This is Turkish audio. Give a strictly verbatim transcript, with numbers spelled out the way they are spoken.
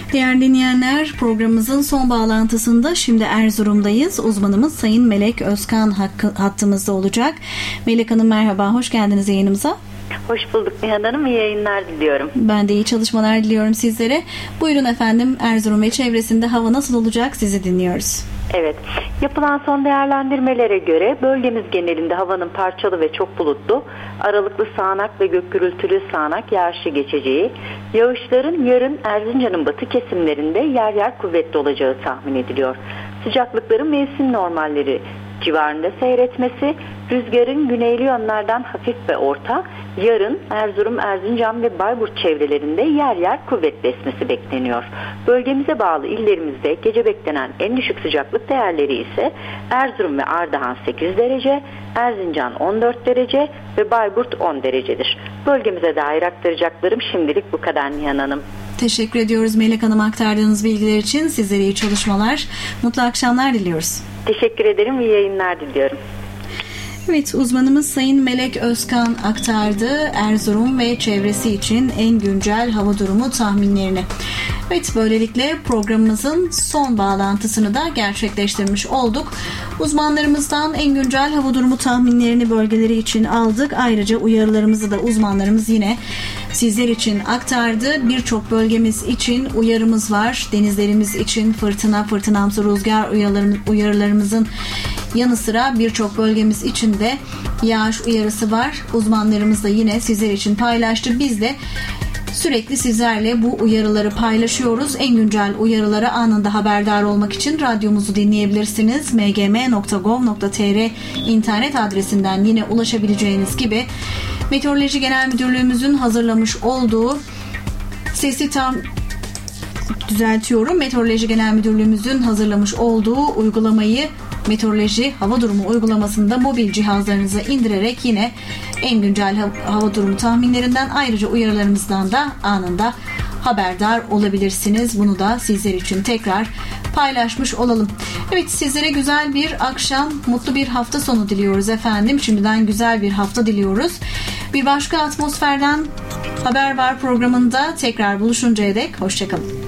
Değerli dinleyenler, programımızın son bağlantısında şimdi Erzurum'dayız. Uzmanımız Sayın Melek Özkan hakkı, hattımızda olacak. Melek Hanım merhaba, hoş geldiniz yayınımıza. Hoş bulduk Nihan Hanım, iyi yayınlar diliyorum. Ben de iyi çalışmalar diliyorum sizlere. Buyurun efendim, Erzurum ve çevresinde hava nasıl olacak, sizi dinliyoruz. Evet, yapılan son değerlendirmelere göre bölgemiz genelinde havanın parçalı ve çok bulutlu, aralıklı sağanak ve gök gürültülü sağanak yağışlı geçeceği, yağışların yarın Erzincan'ın batı kesimlerinde yer yer kuvvetli olacağı tahmin ediliyor. Sıcaklıkların mevsim normalleri civarında seyretmesi, rüzgarın güneyli yönlerden hafif ve orta, yarın Erzurum, Erzincan ve Bayburt çevrelerinde yer yer kuvvetli esmesi bekleniyor. Bölgemize bağlı illerimizde gece beklenen en düşük sıcaklık değerleri ise Erzurum ve Ardahan sekiz derece, Erzincan on dört derece ve Bayburt on derecedir. Bölgemize dair aktaracaklarım şimdilik bu kadar Nihan Hanım. Teşekkür ediyoruz Melek Hanım aktardığınız bilgiler için. Sizlere iyi çalışmalar, mutlu akşamlar diliyoruz. Teşekkür ederim, iyi yayınlar diliyorum. Evet, uzmanımız Sayın Melek Özkan aktardı Erzurum ve çevresi için en güncel hava durumu tahminlerini. Evet, böylelikle programımızın son bağlantısını da gerçekleştirmiş olduk. Uzmanlarımızdan en güncel hava durumu tahminlerini bölgeleri için aldık. Ayrıca uyarılarımızı da uzmanlarımız yine sizler için aktardı. Birçok bölgemiz için uyarımız var. Denizlerimiz için fırtına, fırtınamsı rüzgar uyarılarımızın yanı sıra birçok bölgemiz için de yağış uyarısı var. Uzmanlarımız da yine sizler için paylaştı. Biz de sürekli sizlerle bu uyarıları paylaşıyoruz. En güncel uyarılara anında haberdar olmak için radyomuzu dinleyebilirsiniz. m g m nokta gov nokta t r internet adresinden yine ulaşabileceğiniz gibi Meteoroloji Genel Müdürlüğümüzün hazırlamış olduğu sesi tam düzeltiyorum. Meteoroloji Genel Müdürlüğümüzün hazırlamış olduğu uygulamayı Meteoroloji Hava Durumu uygulamasında mobil cihazlarınıza indirerek yine en güncel hava durumu tahminlerinden, ayrıca uyarılarımızdan da anında haberdar olabilirsiniz. Bunu da sizler için tekrar paylaşmış olalım. Evet, sizlere güzel bir akşam, mutlu bir hafta sonu diliyoruz efendim. Şimdiden güzel bir hafta diliyoruz. Bir başka atmosferden haber var programında tekrar buluşuncaya dek hoşçakalın.